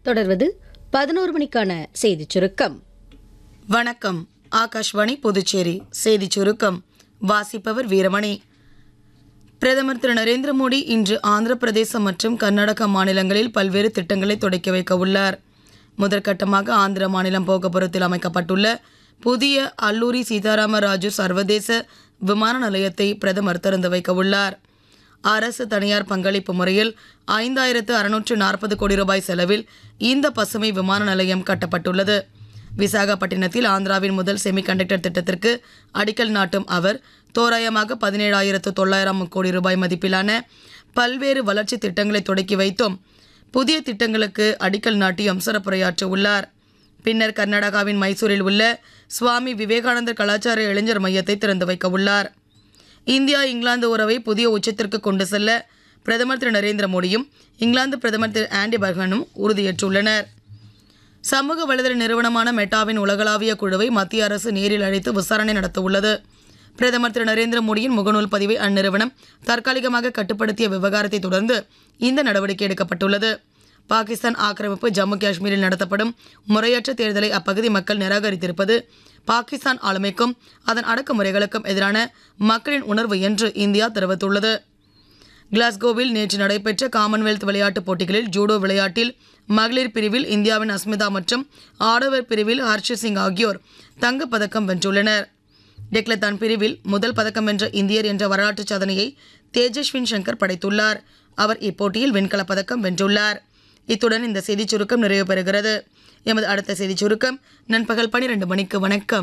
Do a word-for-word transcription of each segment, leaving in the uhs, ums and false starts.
தொடர்வது பதினோரு மணிக்கான செய்திச் சுருக்கம். வணக்கம். ஆகாஷ்வாணி புதுச்சேரி செய்திச் சுருக்கம் வாசிப்பவர் வீரமணி. பிரதமர் திரு நரேந்திர மோடி இன்று ஆந்திர பிரதேசம் மற்றும் கர்நாடகா மாநிலங்களில் பல்வேறு திட்டங்களை தொடக்கி வைக்க உள்ளார். முதற்கட்டமாக ஆந்திர மாநிலம் போகபுரத்தில் அமைக்கப்பட்டுள்ள புதிய அல்லூரி சீதாராம ராஜு சர்வதேச விமான நிலையத்தை பிரதமர் திறந்து வைக்க உள்ளார். அரசு தனியார் பங்களிப்பு முறையில் ஐந்தாயிரத்து அறுநூற்று நாற்பது கோடி ரூபாய் செலவில் இந்த பசுமை விமான நிலையம் கட்டப்பட்டுள்ளது. விசாகப்பட்டினத்தில் ஆந்திராவின் முதல் செமிகண்டக்டர் திட்டத்திற்கு அடிக்கல் நாட்டும் அவர் தோராயமாக பதினேழாயிரத்து தொள்ளாயிரம் கோடி ரூபாய் மதிப்பிலான பல்வேறு வளர்ச்சி திட்டங்களை தொடக்கி வைத்தும் புதிய திட்டங்களுக்கு அடிக்கல் நாட்டியும் சிறப்புரையாற்ற உள்ளார். பின்னர் கர்நாடகாவின் மைசூரில் உள்ள சுவாமி விவேகானந்தர் கலாச்சார இளைஞர் மையத்தை திறந்து வைக்க உள்ளார். இந்தியா இங்கிலாந்து உறவை புதிய உச்சத்திற்கு கொண்டு செல்ல பிரதமர் திரு நரேந்திர மோடியும் இங்கிலாந்து பிரதமர் திரு ஆண்டி பர்கனும் உறுதியேற்றுள்ளனர். சமூக வலைதள நிறுவனமான மெட்டாவின் உலகளாவிய குழுவை மத்திய அரசு நேரில் அழைத்து விசாரணை நடத்தவுள்ளது. பிரதமர் திரு நரேந்திர மோடியின் முகநூல் பதிவை அந்நிறுவனம் தற்காலிகமாக கட்டுப்படுத்திய விவகாரத்தை தொடர்ந்து இந்த நடவடிக்கை எடுக்கப்பட்டுள்ளது. பாகிஸ்தான் ஆக்கிரமிப்பு ஜம்மு காஷ்மீரில் நடத்தப்படும் முறையற்ற தேர்தலை அப்பகுதி மக்கள் நிராகரித்திருப்பது பாகிஸ்தான் ஆளுமைக்கும் அதன் அடக்குமுறைகளுக்கும் எதிரான மக்களின் உணர்வு என்று இந்தியா தெரிவித்துள்ளது. கிளாஸ்கோவில் நேற்று நடைபெற்ற காமன்வெல்த் விளையாட்டுப் போட்டிகளில் ஜூடோ விளையாட்டில் மகளிர் பிரிவில் இந்தியாவின் அஸ்மிதா மற்றும் ஆடவர் பிரிவில் ஹர்ஷித் சிங் ஆகியோர் தங்கப்பதக்கம் வென்றுள்ளனர். டெக்லத்தான் பிரிவில் முதல் பதக்கம் வென்ற இந்தியர் என்ற வரலாற்று சாதனையை தேஜஸ்வின் சங்கர் படைத்துள்ளார். அவர் இப்போட்டியில் வெண்கலப் பதக்கம் வென்றுள்ளார். இத்துடன் இந்த செய்திச் சுருக்கம் நிறைவு பெறுகிறது. எமது அடுத்த செய்திச் சுருக்கம் நண்பகல் பனிரெண்டு மணிக்கு. வணக்கம்.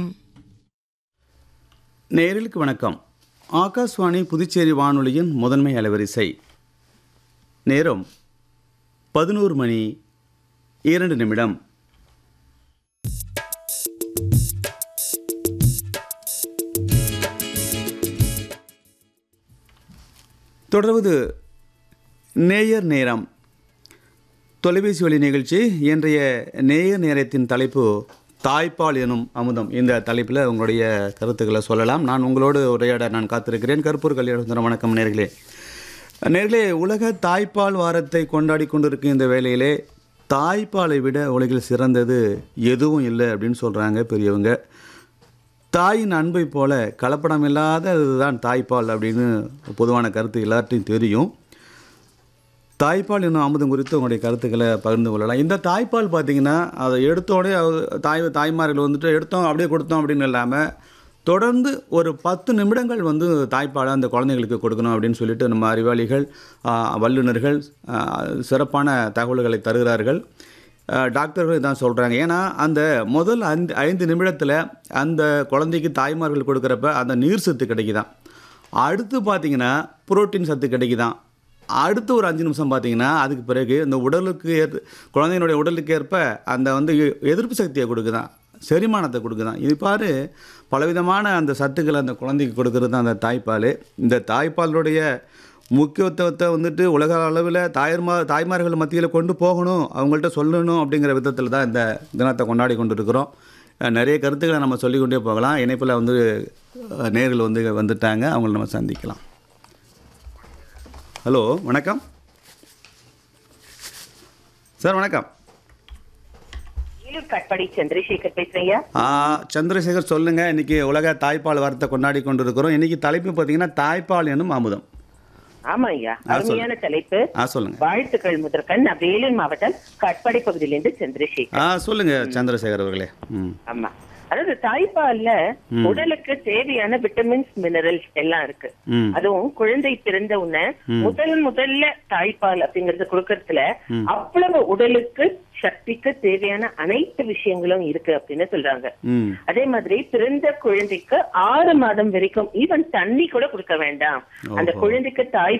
நேயர்களுக்கு வணக்கம். ஆகாஷ்வாணி புதுச்சேரி வானொலியின் முதன்மை அலைவரிசை. நேரம் பதினோரு மணி இரண்டு நிமிடம். தொடர்வது நேயர் நேரம் தொலைபேசி வழி நிகழ்ச்சி. இன்றைய நேயர் நேரத்தின் தலைப்பு தாய்ப்பால் எனும் அமுதம். இந்த தலைப்பில் உங்களுடைய கருத்துக்களை சொல்லலாம். நான் உங்களோடு உரையாட நான் காத்திருக்கிறேன். கருப்பூர் கல்யாண வணக்கம் நேர்களே. நேர்களே, உலக தாய்ப்பால் வாரத்தை கொண்டாடி கொண்டிருக்கும் இந்த வேளையிலே தாய்ப்பாலை விட உலகில் சிறந்தது எதுவும் இல்லை அப்படின்னு சொல்கிறாங்க பெரியவங்க. தாயின் அன்பை போல கலப்படம் இல்லாதது தான் தாய்ப்பால் அப்படின்னு பொதுவான கருத்து எல்லார்ட்டையும் தெரியும். தாய்ப்பால் என்னும் அமுதம் குறித்து உங்களுடைய கருத்துக்களை பகிர்ந்து கொள்ளலாம். இந்த தாய்ப்பால் பார்த்திங்கன்னா அதை எடுத்தோடனே தாய் தாய்மார்கள் வந்துட்டு எடுத்தோம் அப்படியே கொடுத்தோம் அப்படின்னு இல்லாமல் தொடர்ந்து ஒரு பத்து நிமிடங்கள் வந்து தாய்ப்பாலை அந்த குழந்தைங்களுக்கு கொடுக்கணும் அப்படின்னு சொல்லிட்டு நம்ம அறிவாளிகள் வல்லுநர்கள் சிறப்பான தகவல்களை தருகிறார்கள். டாக்டர்கள் தான் சொல்கிறாங்க. ஏன்னா அந்த முதல் ஐந்து ஐந்து நிமிடத்தில் அந்த குழந்தைக்கு தாய்மார்கள் கொடுக்குறப்ப அந்த நீர் சத்து கிடைக்குதான். அடுத்து பார்த்திங்கன்னா புரோட்டீன் சத்து கிடைக்குதான். அடுத்து ஒரு அஞ்சு நிமிஷம் பார்த்திங்கன்னா அதுக்கு பிறகு இந்த உடலுக்கு ஏற்ப குழந்தையினுடைய உடலுக்கு ஏற்ப அந்த வந்து எதிர்ப்பு சக்தியை கொடுக்குதான், செரிமானத்தை கொடுக்குதான். இது பாரு பலவிதமான அந்த சத்துக்களை அந்த குழந்தைக்கு கொடுக்கறது தான் அந்த தாய்ப்பால். இந்த தாய்ப்பாலுடைய முக்கியத்துவத்தை வந்துட்டு உலக அளவில் தாய்மா தாய்மார்கள் மத்தியில் கொண்டு போகணும், அவங்கள்ட்ட சொல்லணும் அப்படிங்கிற விதத்தில் தான் இந்த தினத்தை கொண்டாடி கொண்டு இருக்கிறோம். நிறைய கருத்துக்களை நம்ம சொல்லிக்கொண்டே போகலாம். இணைப்பில் வந்து நேர்கள் வந்து வந்துட்டாங்க, அவங்கள நம்ம சந்திக்கலாம். ஹலோ, வணக்கம் சார். வணக்கம். சந்திரசேகர் பேசுறீங்க. சந்திரசேகர் சொல்லுங்க. இன்னைக்கு உலக தாய்ப்பால் வாரத்தை கொண்டாடி கொண்டு இருக்கிறோம். இன்னைக்கு தலைப்பு பார்த்தீங்கன்னா தாய்ப்பால் எனும் அமுதம். ஆமா ஐயா, அருமையான தலைப்பு. சொல்லுங்க. வாழ்த்துக்கள் முதற்கண். நான் வேலூர் மாவட்டம் கட்பாடி பகுதியிலிருந்து சந்திரசேகர். சொல்லுங்க சந்திரசேகர் அவர்களே. ஆமா, அதாவது தாய்ப்பால்ல உடலுக்கு தேவையான விட்டமின்ஸ் மினரல்ஸ் எல்லாம் இருக்கு. அதுவும் குழந்தை பிறந்த உடனே முதல் முதல்ல தாய்ப்பால் அப்படிங்கறது கொடுக்கறதுல அவ்வளவு உடலுக்கு சக்திக்கு தேவையான அனைத்து விஷயங்களும் இருக்கு அப்படின்னு சொல்றாங்க. அதே மாதிரி பிறந்த குழந்தைக்கு ஆறு மாதம் வரைக்கும் ஈவன் தண்ணி கூட கொடுக்க வேண்டாம். அந்த குழந்தைக்கு தாய்